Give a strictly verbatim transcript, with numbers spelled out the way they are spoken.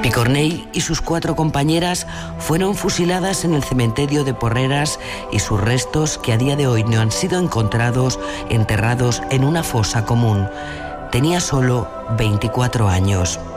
Picornell y sus cuatro compañeras fueron fusiladas en el cementerio de Porreras y sus restos, que a día de hoy no han sido encontrados, enterrados en una fosa común. Tenía solo veinticuatro años.